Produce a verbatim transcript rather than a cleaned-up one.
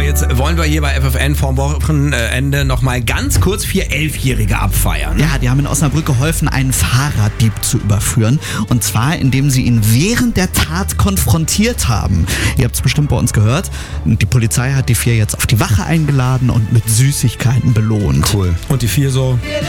jetzt wollen wir hier bei F F N vorm Wochenende nochmal ganz kurz vier Elfjährige abfeiern. Ja, die haben in Osnabrück geholfen, einen Fahrraddieb zu überführen. Und zwar, indem sie ihn während der Tat konfrontiert haben. Ihr habt es bestimmt bei uns gehört. Die Polizei hat die vier jetzt auf die Wache eingeladen und mit Süßigkeiten belohnt. Cool. Und die vier so...